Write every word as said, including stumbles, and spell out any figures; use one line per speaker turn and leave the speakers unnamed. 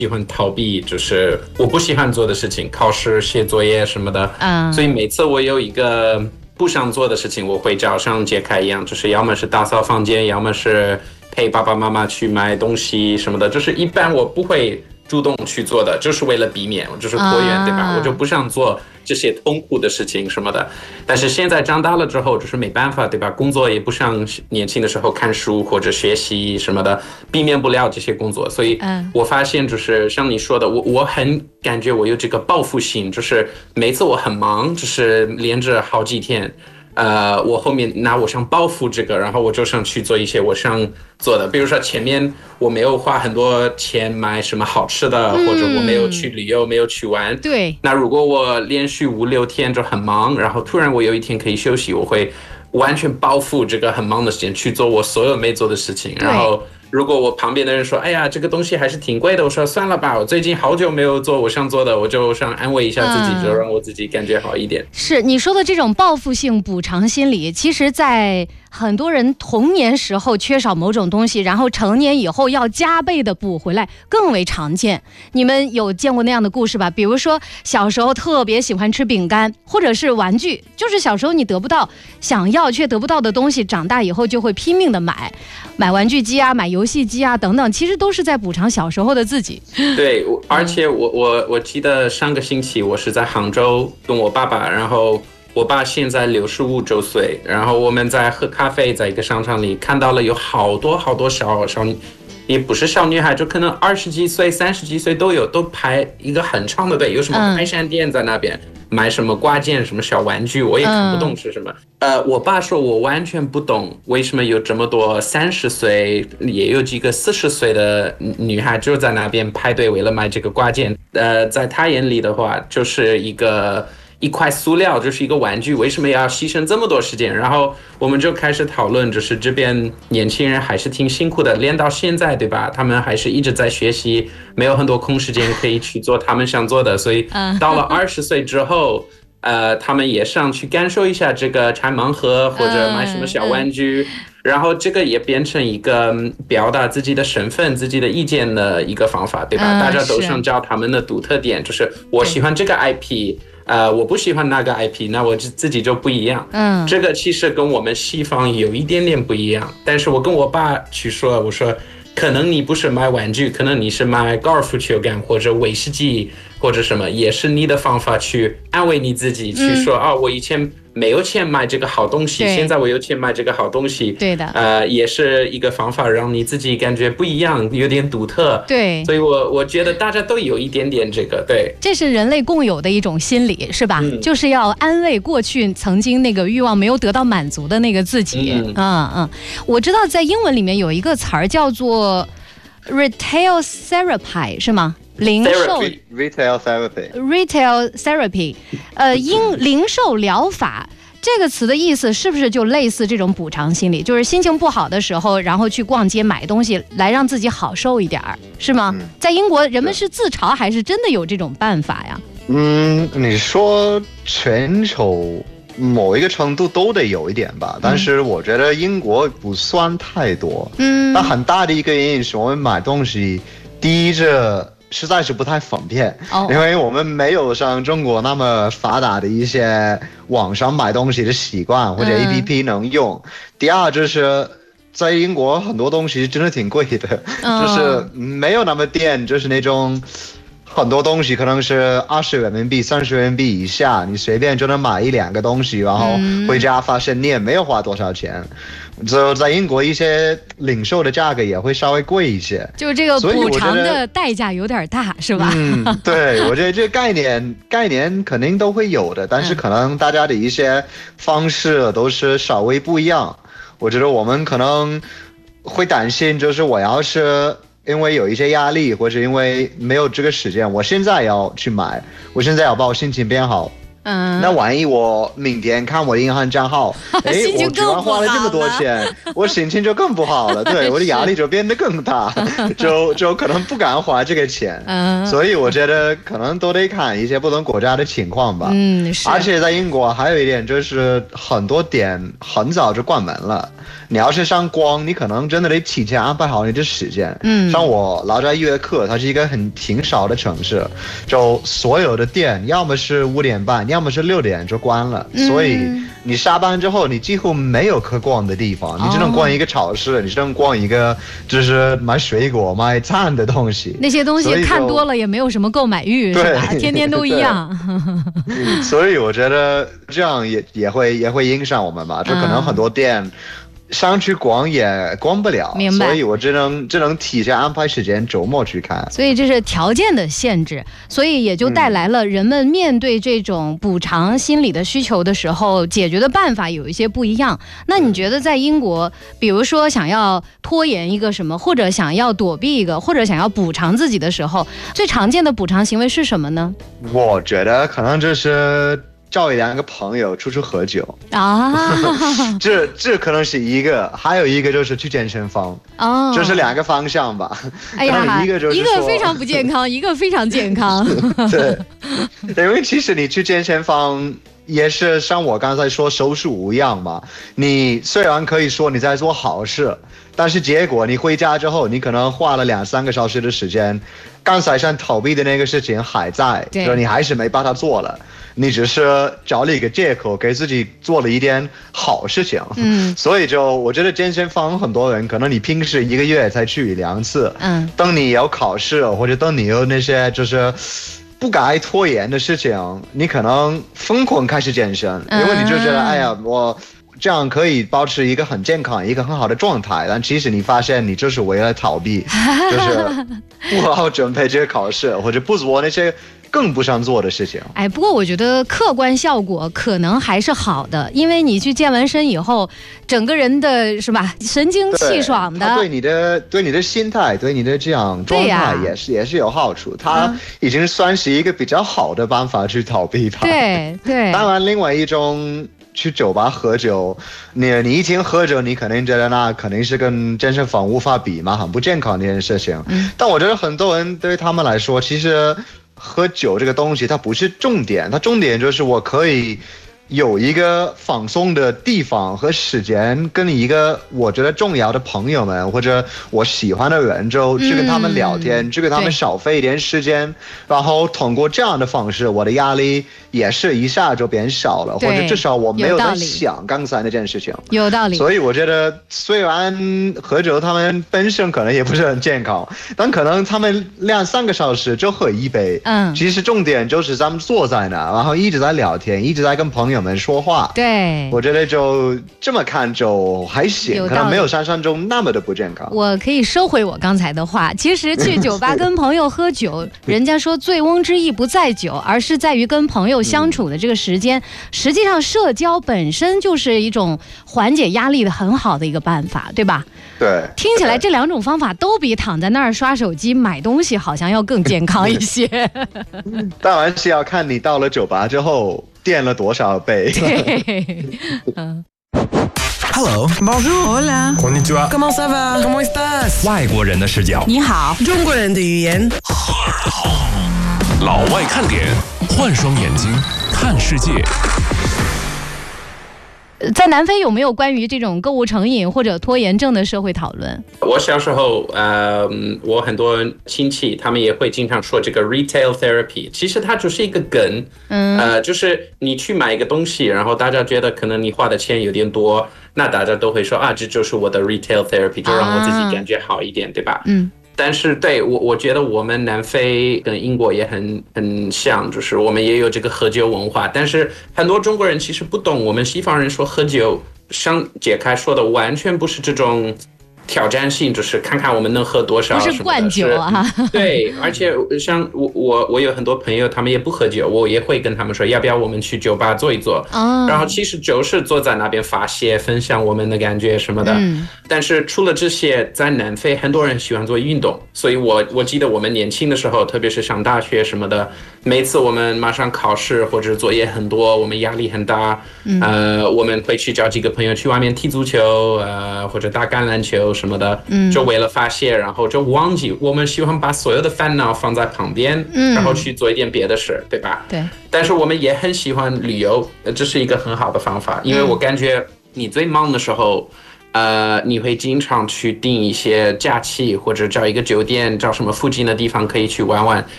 喜欢逃避，就是我不喜欢做的事情，考试、写作业什么的。
嗯，
所以每次我有一个不想做的事情，我会找上杰凯一样，就是要么是打扫房间，要么是陪爸爸妈妈去买东西什么的。就是一般我不会主动去做的，就是为了避免，就是拖延，
啊、
对吧？我就不想做这些痛苦的事情什么的。但是现在长大了之后，就是没办法，对吧？工作也不像年轻的时候看书或者学习什么的，避免不了这些工作。所以我发现，就是像你说的，我我很感觉我有这个报复心，就是每次我很忙，就是连着好几天。呃，我后面拿我想报复这个，然后我就想去做一些我想做的，比如说前面我没有花很多钱买什么好吃的，
嗯、
或者我没有去旅游，没有去玩。
对。
那如果我连续五六天就很忙，然后突然我有一天可以休息，我会完全报复这个很忙的时间去做我所有没做的事情，然后。如果我旁边的人说，哎呀，这个东西还是挺贵的，我说算了吧，我最近好久没有做我想做的，我就想安慰一下自己，嗯、就让我自己感觉好一点。
是你说的这种报复性补偿心理，其实在很多人童年时候缺少某种东西，然后成年以后要加倍的补回来，更为常见。你们有见过那样的故事吧？比如说小时候特别喜欢吃饼干，或者是玩具，就是小时候你得不到，想要却得不到的东西，长大以后就会拼命的买，买玩具机啊，买游戏机啊等等，其实都是在补偿小时候的自己。
对，而且我我我记得上个星期我是在杭州跟我爸爸，然后。我爸现在六十五周岁，然后我们在喝咖啡，在一个商场里看到了有好多好多小小，也不是小女孩，就可能二十几岁、三十几岁都有，都排一个很长的队。有什么快餐店在那边、嗯、买什么挂件、什么小玩具，我也看不懂是什么。嗯、呃，我爸说我完全不懂为什么有这么多三十岁，也有几个四十岁的女孩就在那边排队为了买这个挂件。呃，在他眼里的话，就是一个。一块塑料就是一个玩具，为什么要牺牲这么多时间？然后我们就开始讨论，就是这边年轻人还是挺辛苦的，练到现在，对吧？他们还是一直在学习，没有很多空时间可以去做他们想做的，所以到了二十岁之后，呃，他们也上去感受一下这个拆盲盒或者买什么小玩具。然后这个也变成一个表达自己的身份、自己的意见的一个方法，对吧？嗯、大家都想找他们的独特点，就是我喜欢这个 I P。呃，我不喜欢那个 I P， 那我自己就不一样。嗯，这个其实跟我们西方有一点点不一样。但是我跟我爸去说，我说，可能你不是买玩具，可能你是买高尔夫球杆或者威士忌或者什么，也是你的方法去安慰你自己，去说啊、嗯哦，我以前没有钱买这个好东西，现在我有钱买这个好东西。
对的，
呃，也是一个方法，让你自己感觉不一样，有点独特。
对，
所以我我觉得大家都有一点点这个，对，
这是人类共有的一种心理，是吧？嗯、就是要安慰过去曾经那个欲望没有得到满足的那个自己。嗯嗯嗯，我知道在英文里面有一个词儿叫做 retail therapy， 是吗？零售
retail therapy
retail therapy， 呃，因零售疗法这个词的意思是不是就类似这种补偿心理？就是心情不好的时候，然后去逛街买东西来让自己好受一点，是吗？嗯、在英国，人们是自嘲还是真的有这种办法呀？
嗯，你说全球某一个程度都得有一点吧，但是我觉得英国不算太多。嗯，那很大的一个原因是我们买东西，第一这。实在是不太方便， oh. 因为我们没有像中国那么发达的一些网上买东西的习惯或者 A P P 能用。嗯、第二就是在英国很多东西真的挺贵的， oh. 就是没有那么店，就是那种很多东西可能是二十人民币、三十人民币以下，你随便就能买一两个东西，然后回家发现你也没有花多少钱。就在英国一些零售的价格也会稍微贵一些，
就这个补偿的代价有点大，是吧？
嗯，对，我觉得这个概念概念肯定都会有的，但是可能大家的一些方式都是稍微不一样。我觉得我们可能会担心，就是我要是因为有一些压力，或者因为没有这个时间，我现在要去买，我现在要把我心情变好， 嗯，那万一我明天看我的银行账号，哎，我居然花了这么多钱，我心情就更不好了，对，我的压力就变得更大，就就可能不敢花这个钱。嗯，所以我觉得可能都得看一些不同国家的情况吧。嗯，是。而且在英国还有一点就是很多店很早就关门了，你要是上光，你可能真的得提前安排好你的时间。嗯，像我老家约克，它是一个很挺少的城市，就所有的店要么是五点半。要么是六点就关了，嗯、所以你下班之后，你几乎没有可逛的地方，哦、你只能逛一个超市，你只能逛一个就是买水果、买餐的东西。
那些东西看多了也没有什么购买欲，是吧？天天都一样。
所以我觉得这样也也会也会影响我们嘛，就可能很多店。嗯上去逛也逛不了，
明白，
所以我只能只能提前安排时间，周末去看。
所以这是条件的限制，所以也就带来了人们面对这种补偿心理的需求的时候，解决的办法有一些不一样。那你觉得在英国，比如说想要拖延一个什么，或者想要躲避一个，或者想要补偿自己的时候，最常见的补偿行为是什么呢？
我觉得可能就是。找一两个朋友出去喝酒啊，这这可能是一个，还有一个就是去健身房哦，这是两个方向吧。
哎呀，
一个就是
一个非常不健康，一个非常健康。
对，因为其实你去健身房也是像我刚才说手术一样嘛，你虽然可以说你在做好事，但是结果你回家之后，你可能花了两三个小时的时间，刚才想逃避的那个事情还在，就你还是没把它做了。你只是找了一个借口给自己做了一点好事情，嗯，所以就我觉得健身房很多人可能你平时一个月才去一两次，嗯，等你有考试或者等你有那些就是不该拖延的事情，你可能疯狂开始健身，因为你就觉得哎呀我。这样可以保持一个很健康、一个很好的状态，但其实你发现你就是为了逃避，就是不好好准备这个考试，或者不做那些更不想做的事情。
哎，不过我觉得客观效果可能还是好的，因为你去健完身以后，整个人的是吧，神清气爽的，
对你的对你的心态、对你的这样状态也是、啊、也是有好处。它已经算是一个比较好的办法去逃避它。
对对，
当然，另外一种。去酒吧喝酒，你你一听喝酒，你肯定觉得那肯定是跟健身房无法比嘛，很不健康的一件事情。嗯、但我觉得很多人对他们来说，其实喝酒这个东西它不是重点，它重点就是我可以有一个放松的地方和时间，跟一个我觉得重要的朋友们或者我喜欢的人，就去跟他们聊天，嗯、去跟他们少费一点时间，然后通过这样的方式，我的压力也是一下就变少了，或者至少我没有在想刚才那件事情。
有道理。
所以我觉得，虽然喝酒他们本身可能也不是很健康，但可能他们两三个小时就喝一杯，嗯，其实重点就是咱们坐在那，然后一直在聊天，一直在跟朋友们说话。
对，
我觉得就这么看就还行，可能没有想象中那么的不健康。
我可以收回我刚才的话，其实去酒吧跟朋友喝酒，人家说醉翁之意不在酒，而是在于跟朋友相处的这个时间。嗯、实际上，社交本身就是一种缓解压力的很好的一个办法，对吧？
对。
听起来这两种方法都比躺在那儿刷手机买东西好像要更健康一些。
当然是要看你到了酒吧之后点了多少杯。
对。嗯。
Hello, bonjour, hola, konnichiwa, comment ça va, comment estás？ 外国人的视角，
你好，中国人的语言。
老外看点，换双眼睛看世界。
在南非有没有关于这种购物成瘾或者拖延症的社会讨论？
我小时候，呃，我很多亲戚他们也会经常说这个 retail therapy， 其实它就是一个梗，嗯，呃，就是你去买一个东西，然后大家觉得可能你花的钱有点多，那大家都会说啊，这就是我的 retail therapy， 就让我自己感觉好一点，啊、对吧？嗯。但是对我，我觉得我们南非跟英国也很很像，就是我们也有这个喝酒文化，但是很多中国人其实不懂，我们西方人说喝酒，像解开说的完全不是这种挑战性，就是看看我们能喝多少。
不是灌酒啊。
对，而且像我我我有很多朋友，他们也不喝酒，我也会跟他们说，要不要我们去酒吧坐一坐？哦、然后其实就是坐在那边发泄，分享我们的感觉什么的。嗯、但是除了这些，在南非很多人喜欢做运动，所以我我记得我们年轻的时候，特别是上大学什么的，每次我们马上考试或者作业很多，我们压力很大，嗯、呃，我们会去找几个朋友去外面踢足球，呃，或者打橄榄球什么的，嗯，就为了发泄，然后就忘记我们喜欢把所有的烦恼放在旁边，嗯，然后去做一点别的事，对吧？
对。
但是我们也很喜欢旅游，这是一个很好的方法，因为我感觉你最忙的时候。呃，你会经常去订一些假期，或者找一个酒店，找什么附近的地方可以去玩玩。